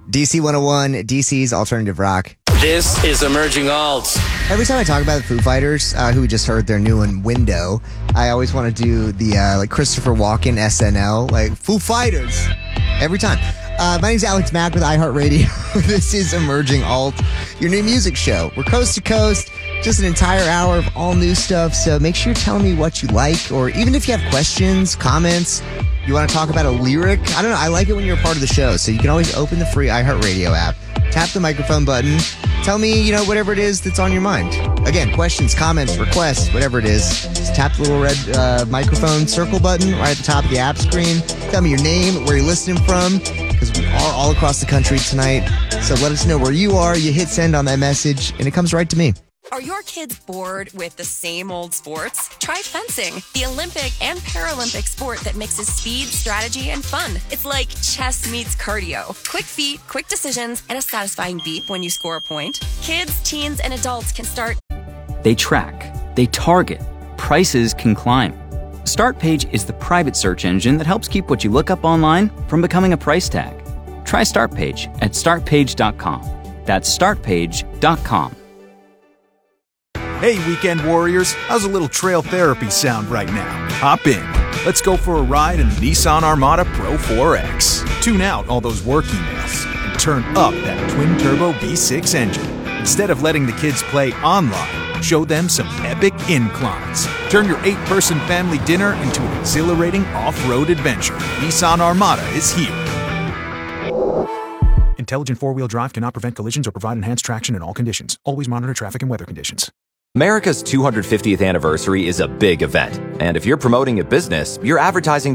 DC 101, DC's alternative rock. This is Emerging Alts. Every time I talk about the Foo Fighters, who we just heard their new one, Window, I always want to do the like Christopher Walken SNL, like Foo Fighters, every time. My name's Alex Mack with iHeartRadio. This is Emerging Alt, your new music show. We're coast to coast, just an entire hour of all new stuff. So make sure you're telling me what you like, or even if you have questions, comments, you want to talk about a lyric. I don't know. I like it when you're a part of the show. So you can always open the free iHeartRadio app, tap the microphone button, tell me, whatever it is that's on your mind. Again, questions, comments, requests, whatever it is. Just tap the little red microphone circle button right at the top of the app screen. Tell me your name, where you're listening from, because we are all across the country tonight. So let us know where you are. You hit send on that message, and it comes right to me. Are your kids bored with the same old sports? Try fencing, the Olympic and Paralympic sport that mixes speed, strategy, and fun. It's like chess meets cardio. Quick feet, quick decisions, and a satisfying beep when you score a point. Kids, teens, and adults can start. They track, they target, prices can climb. StartPage is the private search engine that helps keep what you look up online from becoming a price tag. Try StartPage at startpage.com. That's startpage.com. Hey, weekend warriors, how's a little trail therapy sound right now? Hop in. Let's go for a ride in the Nissan Armada Pro 4X. Tune out all those work emails and turn up that twin-turbo V6 engine. Instead of letting the kids play online, show them some epic inclines. Turn your 8-person family dinner into an exhilarating off-road adventure. Nissan Armada is here. Intelligent four-wheel drive cannot prevent collisions or provide enhanced traction in all conditions. Always monitor traffic and weather conditions. America's 250th anniversary is a big event, and if you're promoting a business, your advertising